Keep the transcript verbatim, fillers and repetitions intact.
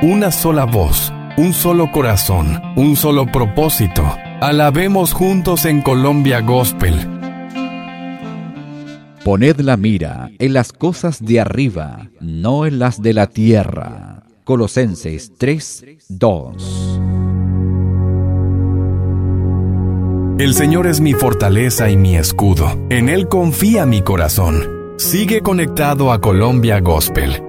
una sola voz, un solo corazón, un solo propósito. Alabemos juntos en Colombia Gospel. Poned la mira en las cosas de arriba, no en las de la tierra. Colosenses tres, dos. El Señor es mi fortaleza y mi escudo. En Él confía mi corazón. Sigue conectado a Colombia Gospel.